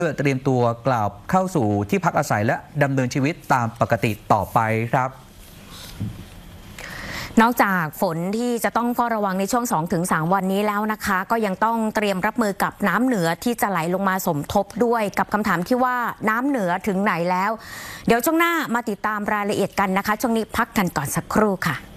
เพื่อเตรียมตัวกลับเข้าสู่ที่พักอาศัยและดำเนินชีวิตตามปกติต่อไปครับนอกจากฝนที่จะต้องเฝ้าระวังในช่วง 2-3 วันนี้แล้วนะคะก็ยังต้องเตรียมรับมือกับน้ำเหนือที่จะไหลลงมาสมทบด้วยกับคำถามที่ว่าน้ำเหนือถึงไหนแล้วเดี๋ยวช่วงหน้ามาติดตามรายละเอียดกันนะคะช่วงนี้พักกันก่อนสักครู่ค่ะ